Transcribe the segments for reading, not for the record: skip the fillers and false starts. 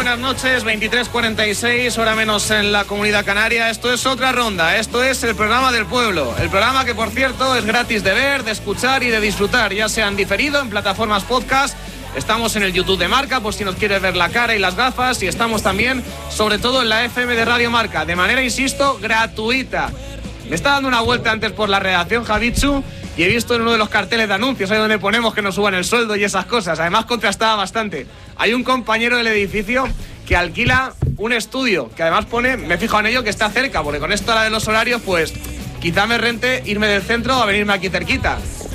buenas noches, 23:46, hora menos en la Comunidad Canaria. Esto es Otra Ronda, esto es el programa del pueblo. El programa que, por cierto, es gratis de ver, de escuchar y de disfrutar, ya sea en diferido, en plataformas podcast. Estamos en el YouTube de Marca, por si nos quieres ver la cara y las gafas. Y estamos también, sobre todo, en la FM de Radio Marca, de manera, insisto, gratuita. Me está dando una vuelta antes por la redacción, Javitsu, y he visto en uno de los carteles de anuncios, ahí donde ponemos que nos suban el sueldo y esas cosas. Además, contrastaba bastante. Hay un compañero del edificio que alquila un estudio, que además pone, me he fijado en ello, que está cerca, porque con esto de los horarios, pues quizá me rente irme del centro a venirme aquí cerquita.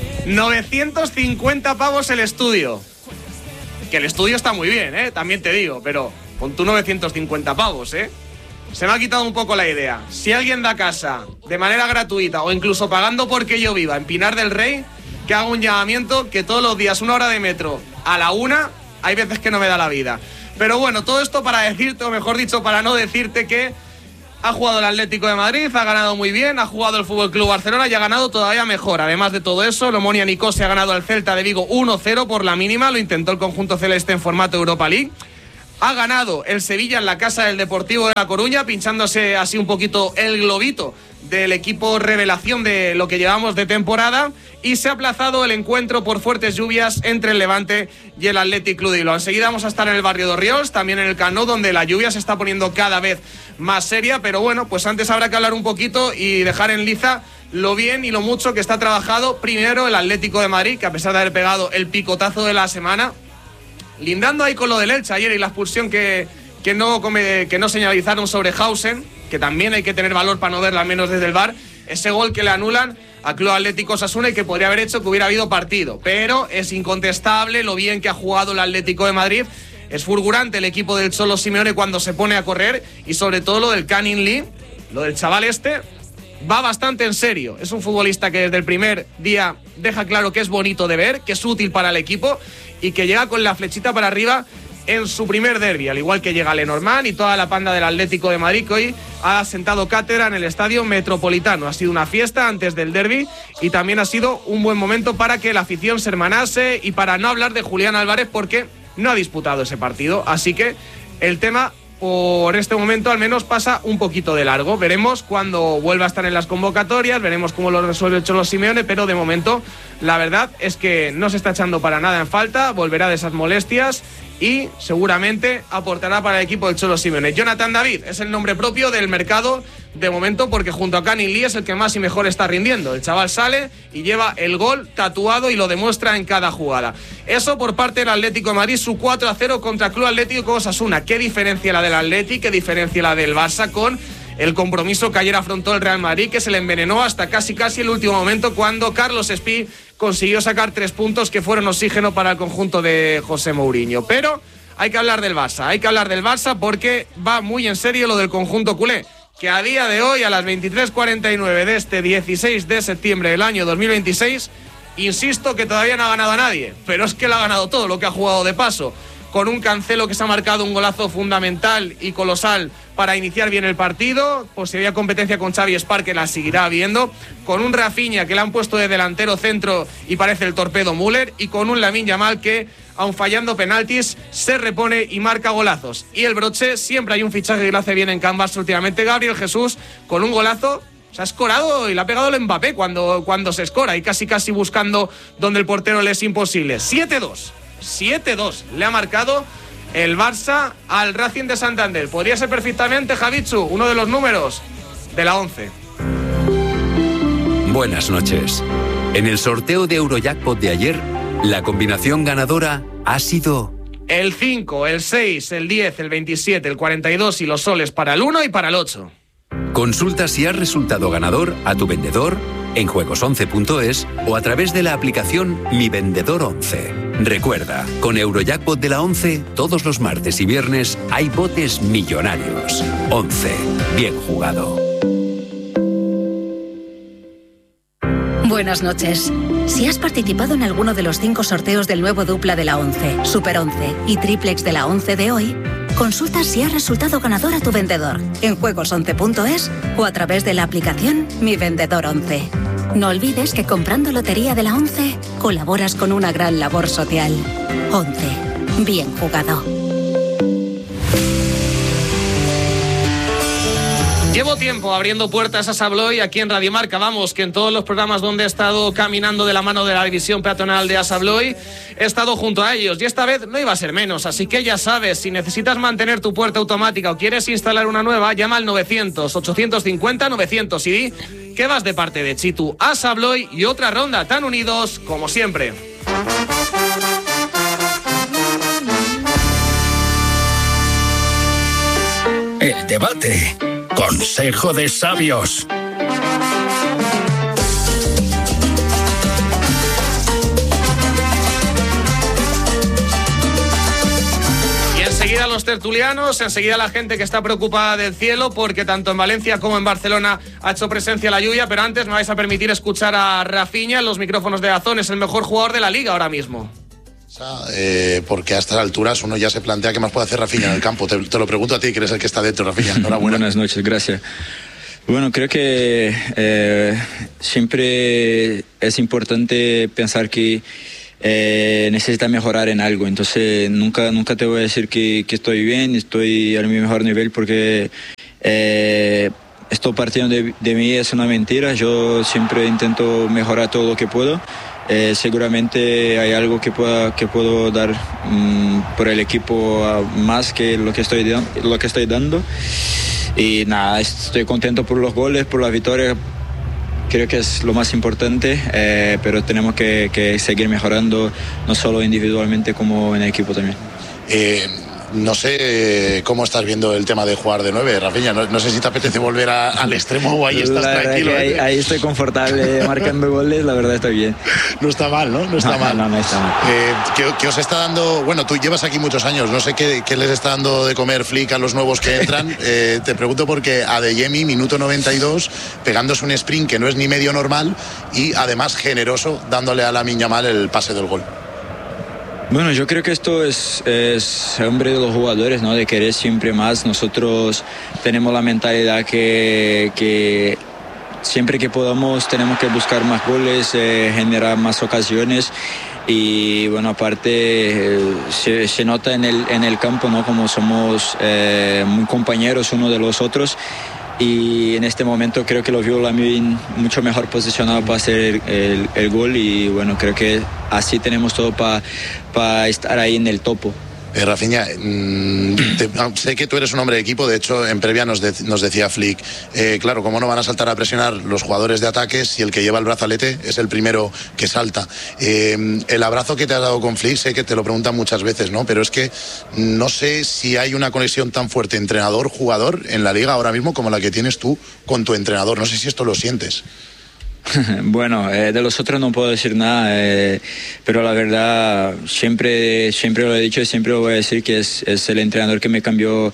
950 pavos el estudio. Que el estudio está muy bien, también te digo, pero con tu 950 pavos, Se me ha quitado un poco la idea. Si alguien da casa de manera gratuita o incluso pagando porque yo viva en Pinar del Rey, que haga un llamamiento, que todos los días 1 hora de metro a la 1, hay veces que no me da la vida. Pero bueno, todo esto para decirte, o mejor dicho, para no decirte que ha jugado el Atlético de Madrid, ha ganado muy bien, ha jugado el FC Barcelona y ha ganado todavía mejor. Además de todo eso, el Omonia Nicosia ha ganado al Celta de Vigo 1-0 por la mínima, lo intentó el conjunto celeste en formato Europa League. Ha ganado el Sevilla en la casa del Deportivo de La Coruña, pinchándose así un poquito el globito del equipo revelación de lo que llevamos de temporada, y se ha aplazado el encuentro por fuertes lluvias entre el Levante y el Athletic Club de Bilbao. Enseguida vamos a estar en el barrio de Orriols, también en el Camp Nou, donde la lluvia se está poniendo cada vez más seria, pero bueno, pues antes habrá que hablar un poquito y dejar en liza lo bien y lo mucho que está trabajado primero el Atlético de Madrid, que a pesar de haber pegado el picotazo de la semana, lindando ahí con lo del Elche ayer y la expulsión que no señalizaron sobre Hausen, que también hay que tener valor para no verla, al menos desde el VAR, ese gol que le anulan al Club Atlético Osasuna y que podría haber hecho que hubiera habido partido. Pero es incontestable lo bien que ha jugado el Atlético de Madrid. Es fulgurante el equipo del Cholo Simeone cuando se pone a correr, y sobre todo lo del Canning Lee, lo del chaval va bastante en serio. Es un futbolista que desde el primer día deja claro que es bonito de ver, que es útil para el equipo y que llega con la flechita para arriba en su primer derbi, al igual que llega Lenormand y toda la panda del Atlético de Madrid, que hoy ha sentado cátedra en el Estadio Metropolitano. Ha sido una fiesta antes del derbi y también ha sido un buen momento para que la afición se hermanase y para no hablar de Julián Álvarez, porque no ha disputado ese partido. Así que el tema, por este momento al menos, pasa un poquito de largo. Veremos cuando vuelva a estar en las convocatorias, veremos cómo lo resuelve el Cholo Simeone, pero de momento la verdad es que no se está echando para nada en falta, volverá de esas molestias y seguramente aportará para el equipo del Cholo Simeone. Jonathan David es el nombre propio del mercado de momento, porque junto a Canning Lee es el que más y mejor está rindiendo. El chaval sale y lleva el gol tatuado y lo demuestra en cada jugada. Eso por parte del Atlético de Madrid, su 4-0 contra el Club Atlético Osasuna. ¿Qué diferencia la del Atlético? ¿Qué diferencia la del Barça con el compromiso que ayer afrontó el Real Madrid, que se le envenenó hasta casi el último momento, cuando Carlos Espí consiguió sacar 3 puntos que fueron oxígeno para el conjunto de José Mourinho? Pero hay que hablar del Barça, porque va muy en serio lo del conjunto culé, que a día de hoy, a las 23:49 de este 16 de septiembre del año 2026, insisto que todavía no ha ganado a nadie, pero es que lo ha ganado todo lo que ha jugado de paso, con un Cancelo que se ha marcado un golazo fundamental y colosal para iniciar bien el partido, pues si había competencia con Xavi Espar, que la seguirá habiendo, con un Rafinha que le han puesto de delantero centro y parece el torpedo Müller, y con un Lamine Yamal que, aun fallando penaltis, se repone y marca golazos. Y el broche, siempre hay un fichaje que lo hace bien en Canvas últimamente, Gabriel Jesús, con un golazo. Se ha escorado y le ha pegado el Mbappé cuando se escora, y casi buscando donde el portero le es imposible. 7-2 le ha marcado el Barça al Racing de Santander. Podría ser perfectamente, Javitsu, uno de los números de la 11. Buenas noches. En el sorteo de Eurojackpot de ayer, la combinación ganadora ha sido el 5, el 6, el 10, el 27, el 42 y los soles para el 1 y para el 8. Consulta si has resultado ganador a tu vendedor en juegos11.es o a través de la aplicación Mi Vendedor 11. Recuerda, con Eurojackpot de la 11, todos los martes y viernes hay botes millonarios. 11. Bien jugado. Buenas noches. Si has participado en alguno de los 5 sorteos del nuevo dupla de la 11, Super 11 y Triplex de la 11 de hoy, consulta si has resultado ganador a tu vendedor en juegos11.es o a través de la aplicación Mi Vendedor 11. No olvides que comprando Lotería de la 11 colaboras con una gran labor social. 11. Bien jugado. Llevo tiempo abriendo puertas a Sabloy aquí en Radio Marca. Vamos, que en todos los programas donde he estado caminando de la mano de la división peatonal de Sabloy, he estado junto a ellos. Y esta vez no iba a ser menos. Así que ya sabes, si necesitas mantener tu puerta automática o quieres instalar una nueva, llama al 900-850-900 y di que vas de parte de Chitu a Sabloy y otra ronda tan unidos como siempre. El debate. Consejo de sabios. Y enseguida los tertulianos, enseguida la gente que está preocupada del cielo, porque tanto en Valencia como en Barcelona ha hecho presencia la lluvia, pero antes me vais a permitir escuchar a Rafinha en los micrófonos de Dazón. Es el mejor jugador de la liga ahora mismo. Porque a estas alturas uno ya se plantea qué más puede hacer Rafinha en el campo. Te lo pregunto a ti, que eres el que está dentro, Rafinha. Enhorabuena. Buenas noches, gracias. Bueno, creo que siempre es importante pensar que necesita mejorar en algo. Entonces nunca te voy a decir que estoy bien, estoy a mi mejor nivel, porque esto partiendo de mí es una mentira. Yo siempre intento mejorar todo lo que puedo. Seguramente hay algo que puedo dar por el equipo más que lo que estoy dando. Y nada, estoy contento por los goles, por la victoria. Creo que es lo más importante, pero tenemos que seguir mejorando, no solo individualmente como en equipo también. No sé cómo estás viendo el tema de jugar de 9, Rafinha. No sé si te apetece volver al extremo o ahí estás tranquilo. Ahí estoy confortable marcando goles, la verdad está bien. No está mal, ¿no? No está mal. No está mal. ¿Qué os está dando? Bueno, tú llevas aquí muchos años, no sé qué les está dando de comer Flick a los nuevos que entran. Te pregunto porque Adeyemi, minuto 92, pegándose un sprint que no es ni medio normal y además generoso, dándole a Lamine Yamal el pase del gol. Bueno, yo creo que esto es hambre de los jugadores, ¿no? De querer siempre más. Nosotros tenemos la mentalidad que siempre que podamos tenemos que buscar más goles, generar más ocasiones. Y bueno, aparte se nota en el campo, ¿no? Como somos muy compañeros uno de los otros. Y en este momento creo que lo vio Lamine mucho mejor posicionado para hacer el gol, y bueno, creo que así tenemos todo para estar ahí en el topo. Rafinha, sé que tú eres un hombre de equipo. De hecho, en previa nos decía Flick, claro, cómo no van a saltar a presionar los jugadores de ataque si el que lleva el brazalete es el primero que salta. El abrazo que te has dado con Flick, sé que te lo preguntan muchas veces, ¿no? Pero es que no sé si hay una conexión tan fuerte entrenador-jugador en la liga ahora mismo como la que tienes tú con tu entrenador. No sé si esto lo sientes. Bueno, de los otros no puedo decir nada, pero la verdad siempre lo he dicho y siempre lo voy a decir, que es el entrenador que me cambió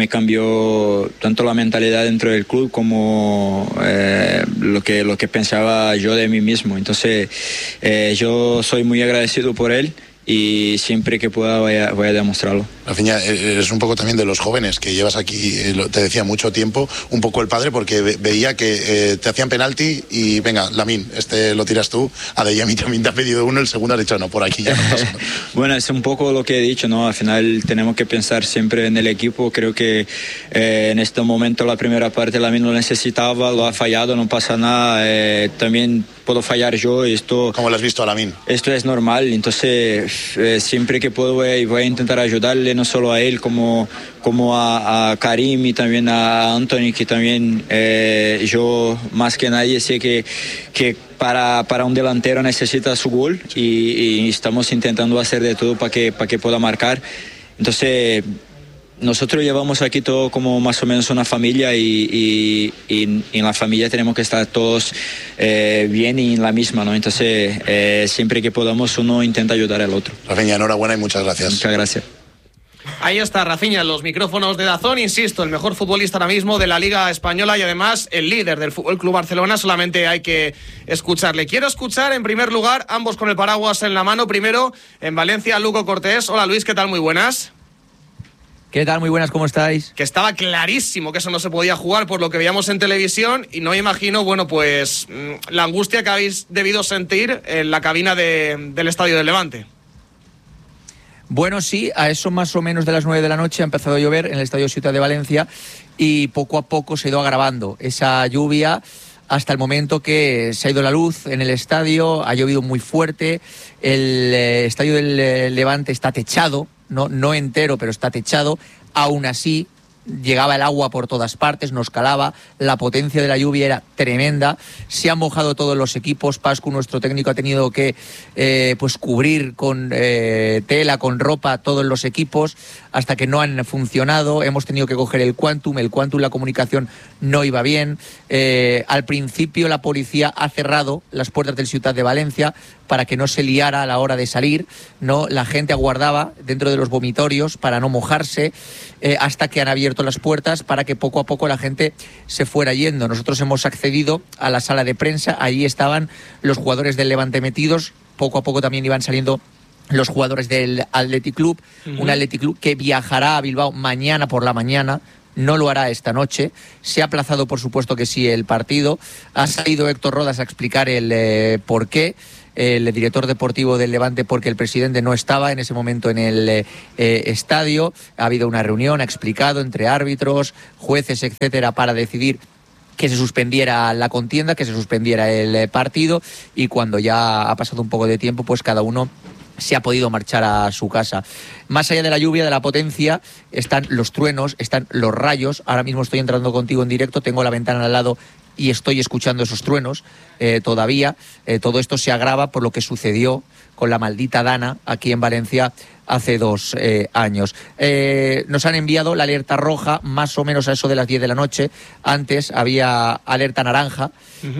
tanto la mentalidad dentro del club como lo que pensaba yo de mí mismo. Entonces yo soy muy agradecido por él y siempre que pueda voy a demostrarlo. Rafinha, eres un poco también de los jóvenes que llevas aquí, te decía, mucho tiempo, un poco el padre, porque veía que te hacían penalti y venga, Lamine, lo tiras tú. Adeyemi también te ha pedido uno, el segundo ha dicho no, por aquí ya no pasa. Bueno, es un poco lo que he dicho, ¿no? Al final tenemos que pensar siempre en el equipo. Creo que en este momento la primera parte Lamine lo necesitaba, lo ha fallado, no pasa nada. También puedo fallar yo y esto... ¿Cómo lo has visto a Lamine? Esto es normal, entonces siempre que puedo voy a intentar ayudarle, no solo a él como a Karim y también a Anthony, que también yo más que nadie sé que para un delantero necesita su gol y estamos intentando hacer de todo para que pueda marcar. Entonces nosotros llevamos aquí todo como más o menos una familia y en la familia tenemos que estar todos bien y en la misma, ¿no? Entonces siempre que podamos uno intenta ayudar al otro. Rafinha, enhorabuena y muchas gracias. Muchas gracias. Ahí está Rafinha en los micrófonos de Dazón, insisto, el mejor futbolista ahora mismo de la Liga Española y además el líder del FC Barcelona. Solamente hay que escucharle. Quiero escuchar en primer lugar, ambos con el paraguas en la mano. Primero, en Valencia, Luco Cortés. Hola Luis, ¿qué tal? Muy buenas. ¿Qué tal? Muy buenas, ¿cómo estáis? Que estaba clarísimo que eso no se podía jugar por lo que veíamos en televisión y no me imagino, bueno, pues la angustia que habéis debido sentir en la cabina del Estadio del Levante. Bueno, sí, a eso más o menos de las 9 de la noche ha empezado a llover en el Estadio Ciutat de Valencia y poco a poco se ha ido agravando esa lluvia hasta el momento que se ha ido la luz en el estadio, ha llovido muy fuerte, el estadio del Levante está techado, no entero, pero está techado, aún así llegaba el agua por todas partes, nos calaba, la potencia de la lluvia era tremenda, se han mojado todos los equipos. Pascu, nuestro técnico, ha tenido que pues cubrir con tela, con ropa todos los equipos hasta que no han funcionado. Hemos tenido que coger el Quantum, la comunicación no iba bien. Al principio la policía ha cerrado las puertas del Ciutat de Valencia para que no se liara a la hora de salir, ¿no? La gente aguardaba dentro de los vomitorios para no mojarse, hasta que han abierto las puertas para que poco a poco la gente se fuera yendo. Nosotros hemos accedido a la sala de prensa, allí estaban los jugadores del Levante metidos, poco a poco también iban saliendo los jugadores del Athletic Club, un Athletic Club que viajará a Bilbao mañana por la mañana, no lo hará esta noche. Se ha aplazado, por supuesto que sí, el partido. Ha salido Héctor Rodas a explicar el por qué, el director deportivo del Levante, porque el presidente no estaba en ese momento en el estadio. Ha habido una reunión, ha explicado, entre árbitros, jueces, etcétera, para decidir que se suspendiera la contienda, que se suspendiera el partido, y cuando ya ha pasado un poco de tiempo, pues cada uno se ha podido marchar a su casa. Más allá de la lluvia, de la potencia, están los truenos, están los rayos. Ahora mismo estoy entrando contigo en directo, tengo la ventana al lado y estoy escuchando esos truenos todavía. Todo esto se agrava por lo que sucedió con la maldita Dana aquí en Valencia hace 2 años. Nos han enviado la alerta roja más o menos a eso de las 10 de la noche. Antes había alerta naranja.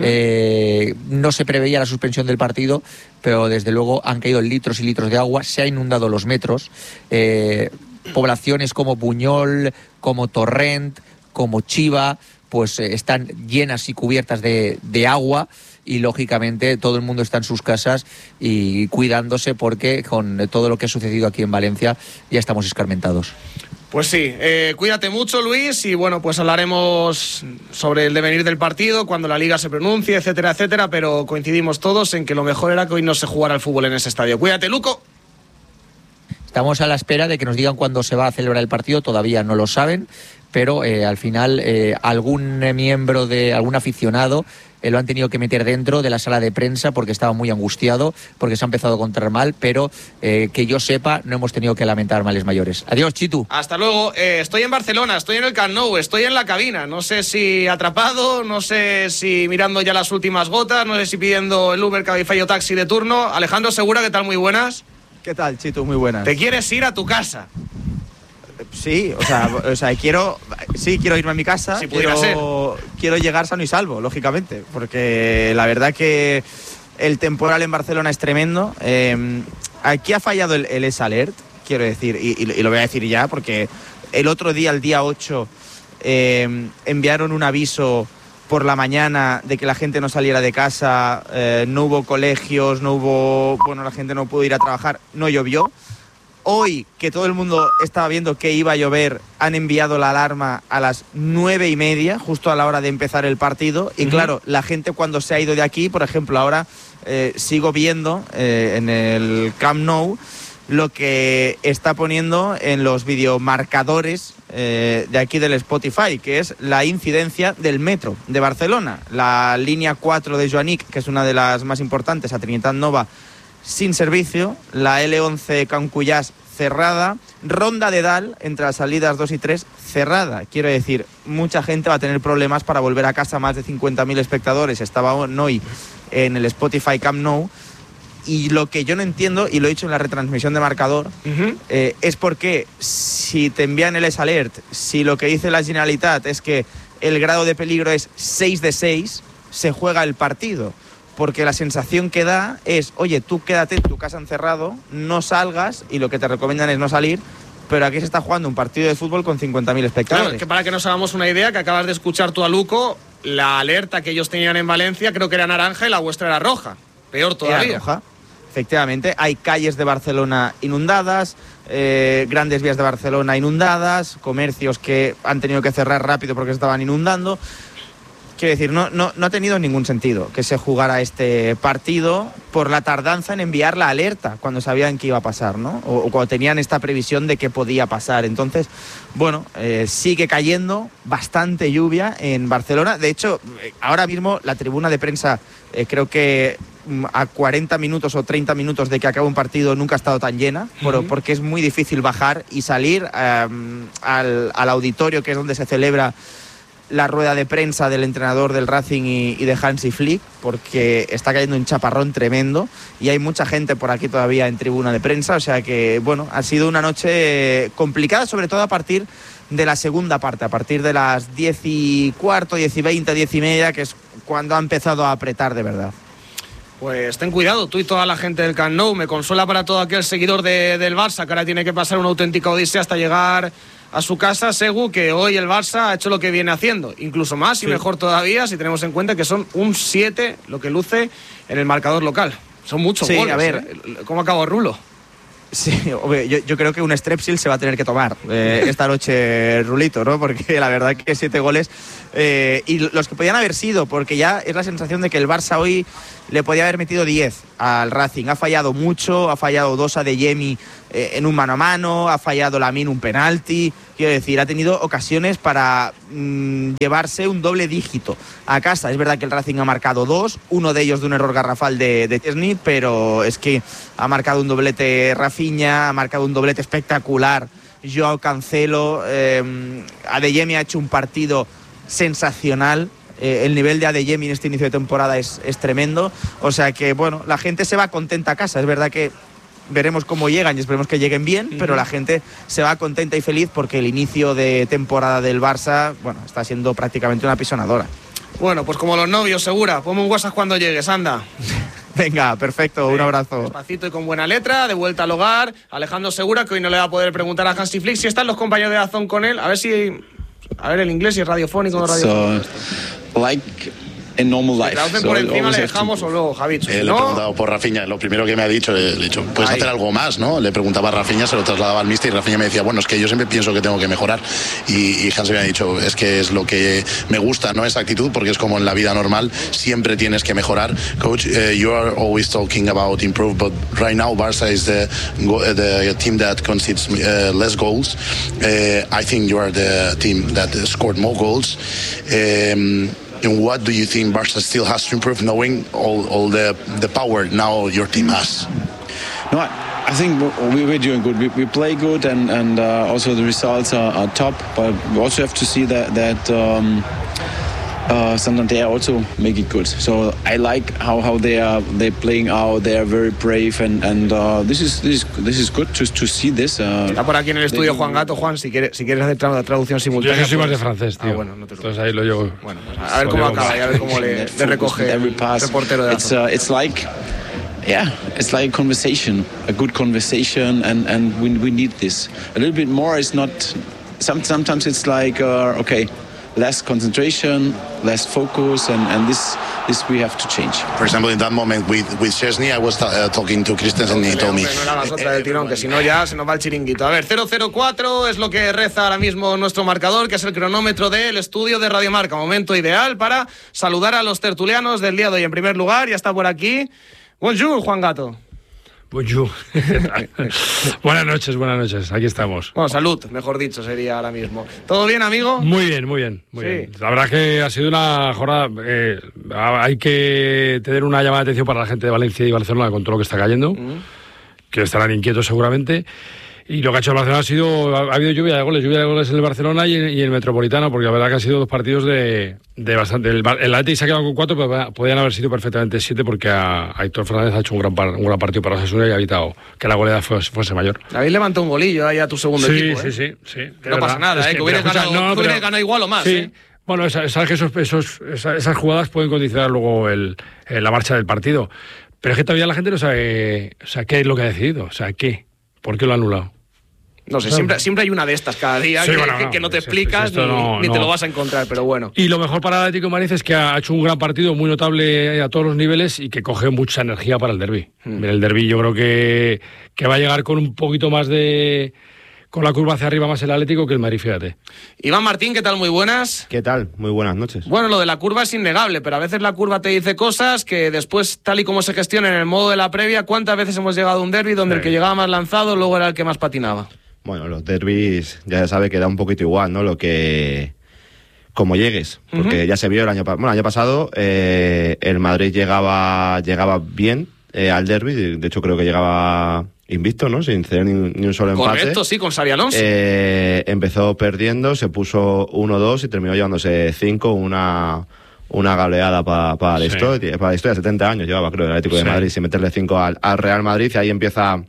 No se preveía la suspensión del partido, pero desde luego han caído litros y litros de agua, se han inundado los metros. Poblaciones como Buñol, como Torrent, como Chiva, pues están llenas y cubiertas de agua, y lógicamente todo el mundo está en sus casas y cuidándose, porque con todo lo que ha sucedido aquí en Valencia ya estamos escarmentados. Pues sí, cuídate mucho, Luis, y bueno, pues hablaremos sobre el devenir del partido cuando la Liga se pronuncie, etcétera, etcétera, pero coincidimos todos en que lo mejor era que hoy no se jugara al fútbol en ese estadio. Cuídate, Luco. Estamos a la espera de que nos digan cuándo se va a celebrar el partido, todavía no lo saben, pero al final algún miembro de algún aficionado lo han tenido que meter dentro de la sala de prensa porque estaba muy angustiado, porque se ha empezado a encontrar mal, pero que yo sepa no hemos tenido que lamentar males mayores. Adiós, Chitu. Hasta luego. Estoy en Barcelona, estoy en el Camp Nou, estoy en la cabina, no sé si atrapado, no sé si mirando ya las últimas gotas, no sé si pidiendo el Uber, Cabify o taxi de turno. Alejandro Segura, ¿qué tal? Muy buenas. ¿Qué tal, Chitu? Muy buenas. ¿Te quieres ir a tu casa? Sí, o sea, quiero irme a mi casa, si pudiera ser. Quiero llegar sano y salvo, lógicamente, porque la verdad que el temporal en Barcelona es tremendo. Aquí ha fallado el S-Alert, quiero decir, y lo voy a decir ya, porque el otro día, el día 8, enviaron un aviso por la mañana de que la gente no saliera de casa, no hubo colegios, la gente no pudo ir a trabajar, no llovió. Hoy, que todo el mundo estaba viendo que iba a llover, han enviado la alarma a las 9:30, justo a la hora de empezar el partido. Y claro, la gente cuando se ha ido de aquí, por ejemplo, ahora sigo viendo en el Camp Nou lo que está poniendo en los videomarcadores de aquí del Spotify, que es la incidencia del metro de Barcelona. La línea 4 de Joanic, que es una de las más importantes, a Trinitat Nova, sin servicio, la L11 Can Cullàs cerrada, Ronda de Dalt entre las salidas 2 y 3 cerrada. Quiero decir, mucha gente va a tener problemas para volver a casa. Más de 50.000 espectadores estaban hoy en el Spotify Camp Nou, y lo que yo no entiendo, y lo he dicho en la retransmisión de Marcador, es porque si te envían el S-Alert, si lo que dice la Generalitat es que el grado de peligro es 6 de 6, se juega el partido. Porque la sensación que da es, oye, tú quédate en tu casa encerrado, no salgas, y lo que te recomiendan es no salir, pero aquí se está jugando un partido de fútbol con 50.000 espectadores. Claro, que para que nos hagamos una idea, que acabas de escuchar tú a Luco, la alerta que ellos tenían en Valencia creo que era naranja y la vuestra era roja. Peor todavía. Era roja, efectivamente. Hay calles de Barcelona inundadas, grandes vías de Barcelona inundadas, comercios que han tenido que cerrar rápido porque se estaban inundando. Quiero decir, no ha tenido ningún sentido que se jugara este partido por la tardanza en enviar la alerta cuando sabían que iba a pasar, ¿no? O cuando tenían esta previsión de que podía pasar. Entonces, bueno, sigue cayendo bastante lluvia en Barcelona. De hecho, ahora mismo la tribuna de prensa, creo que a 40 minutos o 30 minutos de que acabe un partido nunca ha estado tan llena, porque es muy difícil bajar y salir al auditorio, que es donde se celebra la rueda de prensa del entrenador del Racing y de Hansi Flick, porque está cayendo un chaparrón tremendo y hay mucha gente por aquí todavía en tribuna de prensa, o sea que, bueno, ha sido una noche complicada, sobre todo a partir de la segunda parte, a partir de las 10:15, 10:20, 10:30, que es cuando ha empezado a apretar de verdad. Pues ten cuidado, tú y toda la gente del Camp Nou. Me consuela para todo aquel seguidor del Barça, que ahora tiene que pasar una auténtica odisea hasta llegar a su casa. Segu, que hoy el Barça ha hecho lo que viene haciendo, incluso más y mejor todavía si tenemos en cuenta que son un 7 lo que luce en el marcador local. Son muchos goles. A ver, ¿cómo acabó Rulo? Sí, yo creo que un Strepsil se va a tener que tomar esta noche, Rulito, ¿no? Porque la verdad que 7 goles y los que podían haber sido, porque ya es la sensación de que el Barça hoy le podía haber metido 10 al Racing. Ha fallado mucho, ha fallado 2 a Adeyemi en un mano a mano, ha fallado Lamine un penalti. Quiero decir, ha tenido ocasiones para llevarse un doble dígito a casa. Es verdad que el Racing ha marcado 2, uno de ellos de un error garrafal de Chesney, pero es que ha marcado un doblete Rafinha, ha marcado un doblete espectacular Joao Cancelo. Adeyemi ha hecho un partido sensacional. El nivel de Adeyemi en este inicio de temporada es tremendo. O sea que, bueno, la gente se va contenta a casa. Es verdad que veremos cómo llegan y esperemos que lleguen bien, pero la gente se va contenta y feliz porque el inicio de temporada del Barça, bueno, está siendo prácticamente una pisonadora. Bueno, pues como los novios, Segura, ponme un WhatsApp cuando llegues, anda. Venga, perfecto, un abrazo. Despacito y con buena letra, de vuelta al hogar. Alejandro Segura, que hoy no le va a poder preguntar a Hansi Flick si están los compañeros de Dazón con él. A ver el inglés, si es radiofónico o no radiofónico. Like in normal life. Traducen por encima, le dejamos o luego, Javicho. Le he preguntado por Rafinha, lo primero que me ha dicho, le he dicho, ¿puedes hacer algo más, no? Le preguntaba a Rafinha, se lo trasladaba al míster y Rafinha me decía, bueno, es que yo siempre pienso que tengo que mejorar. Y Hansi me ha dicho, es que es lo que me gusta, ¿no? Esa actitud, porque es como en la vida normal, siempre tienes que mejorar. Coach, you are always talking about improve, but right now Barça is the team that concedes less goals. I think you are the team that scored more goals. And what do you think Barca still has to improve, knowing all the power now your team has? No, I think we're doing good. We play good, and also the results are top. But we also have to see that Santander also make it good. So I like how they're playing out. They are very brave, and this is good to see this. Está por aquí en el estudio Juan Gato. Juan, si quieres hacer traducción simultánea. Yo soy más de francés, tío. Bueno, no te entonces ahí lo llevo. Bueno, pues a ver cómo acaba y a ver cómo le recoge el reportero de Dazón. It's like. Yeah, it's like a good conversation, and we need this. A little bit more is not. Sometimes it's like okay. Less concentration, less focus, and this we have to change. For example, in that moment with Chesney, I was talking to Christensen and he told me... No hagas otra del tirón, que si no ya se nos va el chiringuito. A ver, 004 es lo que reza ahora mismo nuestro marcador, que es el cronómetro del estudio de Radio Marca. Momento ideal para saludar a los tertulianos del día de hoy. En primer lugar, ya está por aquí. Bonjour, Juan Gato. Bonjour. Buenas noches, aquí estamos. Bueno, salud, mejor dicho, sería ahora mismo. ¿Todo bien, amigo? Muy bien. La verdad que ha sido una jornada... hay que tener una llamada de atención para la gente de Valencia y Barcelona con todo lo que está cayendo, que estarán inquietos seguramente. Y lo que ha hecho el Barcelona ha habido lluvia de goles en el Barcelona y en el Metropolitano, porque la verdad que han sido dos partidos de bastante... El Atleti se ha quedado con 4, pero podían haber sido perfectamente 7, porque a Héctor Fernández ha hecho un gran partido para Osasuna y ha evitado que la goleada fuese mayor. Habéis levantado un golillo ahí a tu segundo equipo. Sí. Que no pasa nada, que hubieras ganado igual o más. Sí. Bueno, sabes que esas jugadas pueden condicionar luego la marcha del partido. Pero es que todavía la gente no sabe, qué es lo que ha decidido, qué, por qué lo ha anulado. No sé, siempre hay una de estas cada día que no te explicas ni te lo vas a encontrar, pero bueno. Y lo mejor para el Atlético de Madrid es que ha hecho un gran partido, muy notable a todos los niveles y que coge mucha energía para el derbi. El derbi yo creo que va a llegar con un poquito más de con la curva hacia arriba más el Atlético que el Madrid, fíjate. Iván Martín, ¿qué tal? Muy buenas. ¿Qué tal? Muy buenas noches. Bueno, lo de la curva es innegable, pero a veces la curva te dice cosas que después, tal y como se gestiona en el modo de la previa, ¿cuántas veces hemos llegado a un derbi donde el que llegaba más lanzado luego era el que más patinaba? Bueno, los derbis ya se sabe que da un poquito igual, ¿no? Como llegues, porque ya se vio el año pasado, el Madrid llegaba bien al derbi, de hecho creo que llegaba invicto, ¿no? Sin ceder ni un solo empate. Correcto, sí, con Xabi Alonso. Empezó perdiendo, se puso 1-2 y terminó llevándose 5, una goleada para la historia, 70 años llevaba, creo, el Atlético de Madrid, sin meterle 5 al Real Madrid, y ahí empieza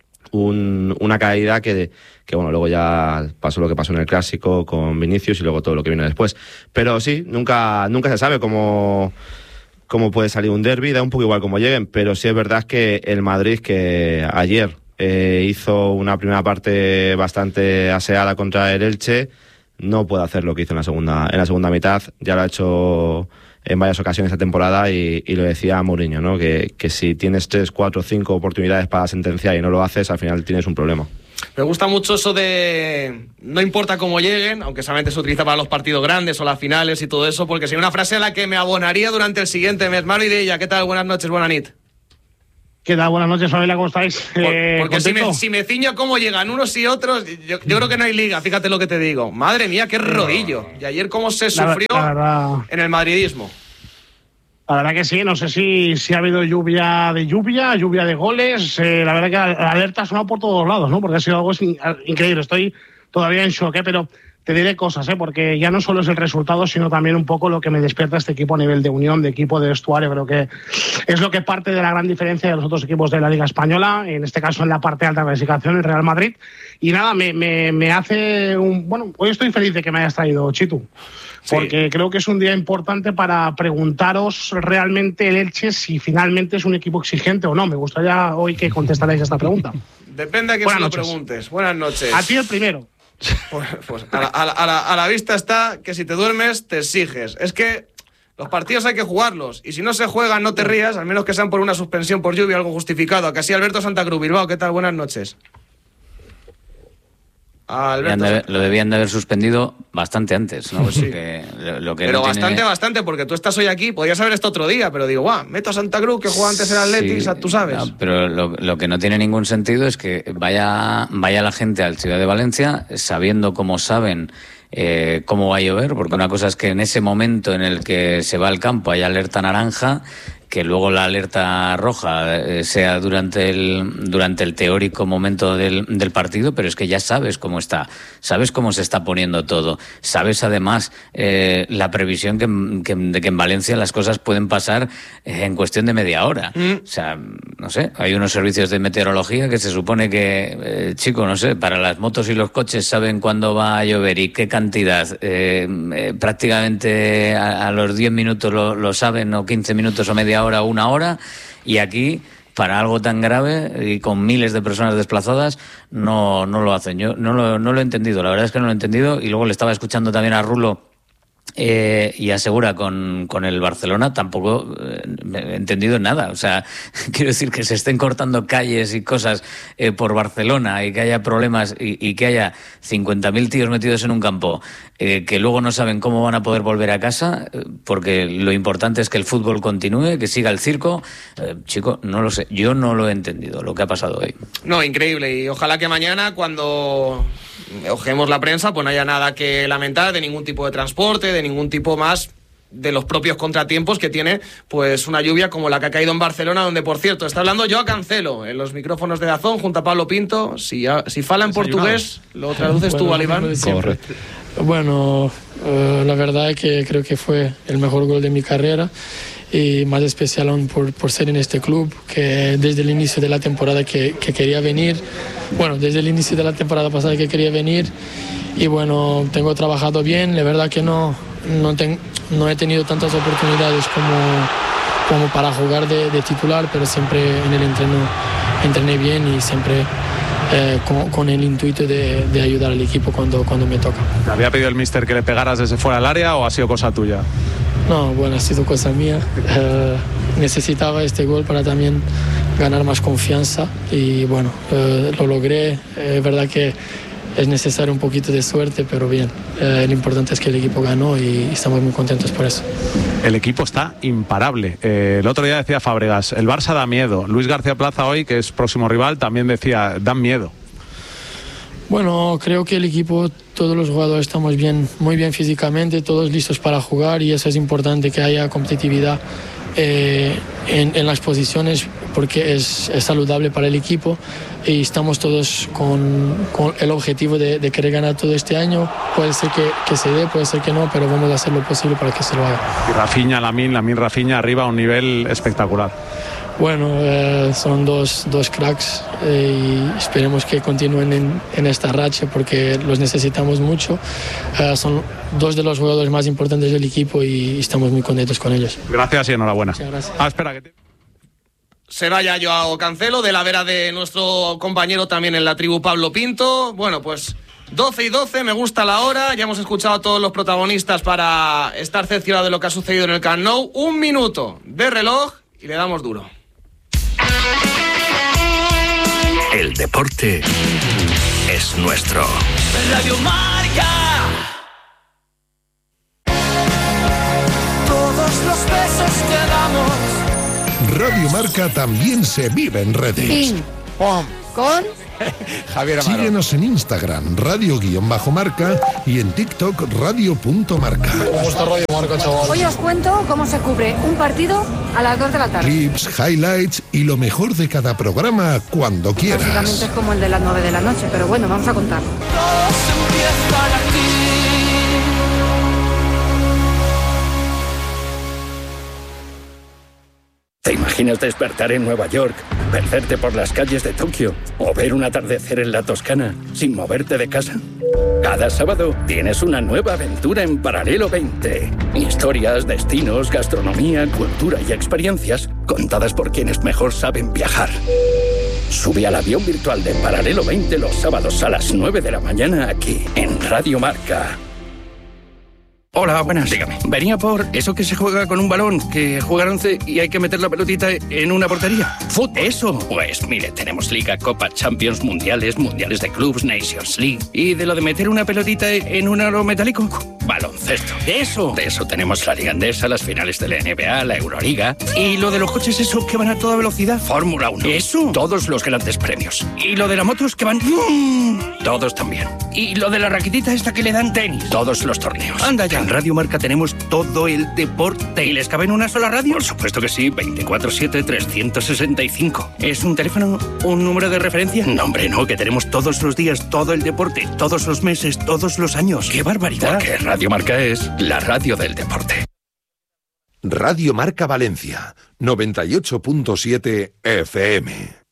una caída que bueno, luego ya pasó lo que pasó en el Clásico con Vinicius y luego todo lo que viene después. Pero sí, nunca se sabe cómo puede salir un derbi, da un poco igual cómo lleguen, pero sí es verdad que el Madrid, que ayer hizo una primera parte bastante aseada contra el Elche, no puede hacer lo que hizo en la segunda mitad. Ya lo ha hecho en varias ocasiones esta temporada y lo decía Mourinho, ¿no? Que si tienes 3, 4, 5 oportunidades para sentenciar y no lo haces, al final tienes un problema. Me gusta mucho eso de no importa cómo lleguen, aunque solamente se utiliza para los partidos grandes o las finales y todo eso, porque sería una frase a la que me abonaría durante el siguiente mes. Manu Ideia, ¿qué tal? Buenas noches, buena nit. ¿Qué tal? Buenas noches, familia, ¿cómo estáis? Porque si me ciño cómo llegan unos y otros, yo creo que no hay liga, fíjate lo que te digo. Madre mía, qué rodillo. Y ayer cómo se sufrió en el madridismo. La verdad que sí, no sé si ha habido lluvia de goles. La verdad que la alerta ha sonado por todos lados, ¿no? Porque ha sido algo increíble. Estoy todavía en shock, pero te diré cosas, porque ya no solo es el resultado, sino también un poco lo que me despierta este equipo a nivel de unión, de equipo, de vestuario. Creo que es lo que parte de la gran diferencia de los otros equipos de la Liga Española, en este caso en la parte alta de clasificación, el Real Madrid. Y nada, me hace Bueno, hoy estoy feliz de que me hayas traído, Chitu. Porque creo que es un día importante para preguntaros realmente el Elche si finalmente es un equipo exigente o no. Me gustaría hoy que contestarais a esta pregunta. Depende a quién se lo preguntes. Buenas noches. A ti el primero. Pues a la vista está que si te duermes te exiges. Es que los partidos hay que jugarlos y si no se juegan no te rías, al menos que sean por una suspensión por lluvia, algo justificado. Casi Alberto Santa Cruz, Bilbao, ¿qué tal? Buenas noches. Lo debían de haber suspendido bastante antes, ¿no? Pues sí. Pero bastante, porque tú estás hoy aquí, podrías saber esto otro día, pero digo, guau, meto a Santa Cruz que juega antes en Atlético, tú sabes. No, pero lo que no tiene ningún sentido es que vaya la gente al Ciudad de Valencia sabiendo como saben cómo va a llover, porque una cosa es que en ese momento en el que se va al campo hay alerta naranja, que luego la alerta roja sea durante el teórico momento del partido, pero es que ya sabes cómo está, sabes cómo se está poniendo todo, sabes además la previsión de que en Valencia las cosas pueden pasar en cuestión de media hora. O sea, no sé, hay unos servicios de meteorología que se supone que, no sé, para las motos y los coches saben cuándo va a llover y qué cantidad, prácticamente a los 10 minutos lo saben, o 15 minutos o media hora, una hora, y aquí para algo tan grave y con miles de personas desplazadas no lo hacen. Yo no lo he entendido, la verdad es que no lo he entendido, y luego le estaba escuchando también a Rulo y asegura con el Barcelona, tampoco he entendido nada. O sea, quiero decir que se estén cortando calles y cosas por Barcelona y que haya problemas y que haya 50.000 tíos metidos en un campo que luego no saben cómo van a poder volver a casa, porque lo importante es que el fútbol continúe, que siga el circo. Chico, no lo sé, yo no lo he entendido lo que ha pasado hoy. No, increíble, y ojalá que mañana cuando ojemos la prensa pues no haya nada que lamentar de ningún tipo de transporte, de ningún tipo más de los propios contratiempos que tiene pues una lluvia como la que ha caído en Barcelona, donde por cierto está hablando Joao Cancelo en los micrófonos de Dazón junto a Pablo Pinto. Si fala en portugués, lo traduces tú, Alibán. Correcto. Bueno, la verdad es que creo que fue el mejor gol de mi carrera, y más especial aún por ser en este club, que desde el inicio de la temporada que quería venir, desde el inicio de la temporada pasada que quería venir, y bueno, tengo trabajado bien. La verdad que no he tenido tantas oportunidades como para jugar de titular, pero siempre en el entreno entrené bien y siempre con el intuito de ayudar al equipo cuando me toca. ¿Te había pedido el míster que le pegaras desde fuera del área o ha sido cosa tuya? No, ha sido cosa mía. Necesitaba este gol para también ganar más confianza y lo logré. Es verdad que es necesario un poquito de suerte, pero bien, lo importante es que el equipo ganó y estamos muy contentos por eso. El equipo está imparable. El otro día decía Fábregas, el Barça da miedo. Luis García Plaza hoy, que es próximo rival, también decía, dan miedo. Bueno, creo que el equipo, todos los jugadores estamos bien, muy bien físicamente, todos listos para jugar y eso es importante, que haya competitividad en las posiciones, porque es saludable para el equipo y estamos todos con el objetivo de querer ganar todo este año. Puede ser que se dé, puede ser que no, pero vamos a hacer lo posible para que se lo haga. Y Rafinha, Lamine Rafinha arriba a un nivel espectacular. Bueno, son dos cracks y esperemos que continúen en esta racha porque los necesitamos mucho. Son dos de los jugadores más importantes del equipo y estamos muy contentos con ellos. Gracias y enhorabuena. Muchas gracias. Espera que Se vaya Joao Cancelo, de la vera de nuestro compañero también en la tribu Pablo Pinto. Bueno, pues 12:12, me gusta la hora. Ya hemos escuchado a todos los protagonistas para estar cerciorados de lo que ha sucedido en el Camp Nou. 1 minuto de reloj y le damos duro. El deporte es nuestro. Radio Marca. Todos los besos que damos. Radio Marca también se vive en redes. Ping, pom, con Javier Amaro. Síguenos en Instagram, radio_marca y en TikTok, radio.marca. ¿Cómo está Radio Marca, chaval? Hoy os cuento cómo se cubre un partido a las 2 de la tarde. Clips, highlights y lo mejor de cada programa cuando quieras. Básicamente es como el de las 9 de la noche, pero bueno, vamos a contar. ¿Te imaginas despertar en Nueva York, perderte por las calles de Tokio o ver un atardecer en la Toscana sin moverte de casa? Cada sábado tienes una nueva aventura en Paralelo 20. Historias, destinos, gastronomía, cultura y experiencias contadas por quienes mejor saben viajar. Sube al avión virtual de Paralelo 20 los sábados a las 9 de la mañana aquí en Radio Marca. Hola, buenas. Dígame. Venía por eso que se juega con un balón, que juegan 11 y hay que meter la pelotita en una portería. ¡Fútbol! Eso. Pues mire, tenemos Liga, Copa, Champions, Mundiales de clubs, Nations League. ¿Y de lo de meter una pelotita en un aro metálico? Baloncesto. ¡Eso! De eso tenemos la Liga Andesa, las finales de la NBA, la Euroliga. ¿Y lo de los coches esos que van a toda velocidad? Fórmula 1. ¿Eso? Todos los grandes premios. ¿Y lo de las motos que van? Todos también. ¿Y lo de la raquetita esta que le dan tenis? Todos los torneos. Anda ya. En Radio Marca tenemos todo el deporte. ¿Y les cabe en una sola radio? Por supuesto que sí, 24/7, 365. ¿Es un teléfono, un número de referencia? No, hombre, no, que tenemos todos los días, todo el deporte, todos los meses, todos los años. ¡Qué barbaridad! Porque Radio Marca es la radio del deporte. Radio Marca Valencia, 98.7 FM.